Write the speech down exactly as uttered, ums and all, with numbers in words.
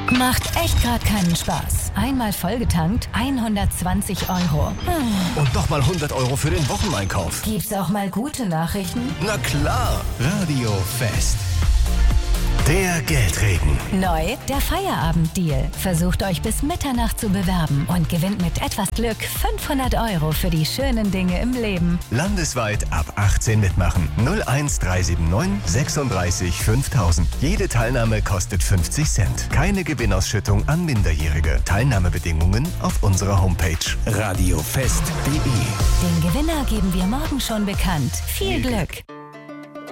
Macht echt gerade keinen Spaß. Einmal vollgetankt, hundertzwanzig Euro. Hm. Und nochmal hundert Euro für den Wocheneinkauf. Gibt's auch mal gute Nachrichten? Na klar. Radio Fest. Der Geldregen. Neu, der Feierabenddeal. Versucht euch bis Mitternacht zu bewerben und gewinnt mit etwas Glück fünfhundert Euro für die schönen Dinge im Leben. Landesweit ab achtzehn mitmachen. null eins drei sieben neun sechsunddreißig fünftausend. Jede Teilnahme kostet fünfzig Cent. Keine Gewinnausschüttung an Minderjährige. Teilnahmebedingungen auf unserer Homepage radiofest punkt de. Den Gewinner geben wir morgen schon bekannt. Viel Glück!